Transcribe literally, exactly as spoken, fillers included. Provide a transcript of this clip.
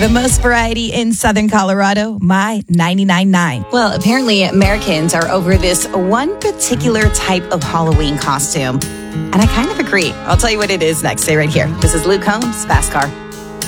The most variety in Southern Colorado, My ninety-nine point nine. Well, apparently Americans are over this one particular type of Halloween costume. And I kind of agree. I'll tell you what it is next. Stay right here. This is Luke Combs, Fast Car.